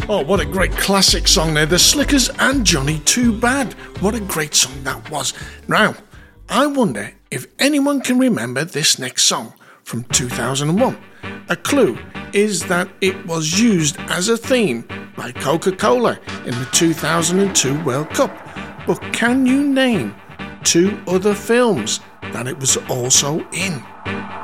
Oh, what a great classic song there. The Slickers and Johnny Too Bad. What a great song that was. Now, I wonder if anyone can remember this next song from 2001. A clue is that it was used as a theme by Coca-Cola in the 2002 World Cup. But can you name 2 other films that it was also in?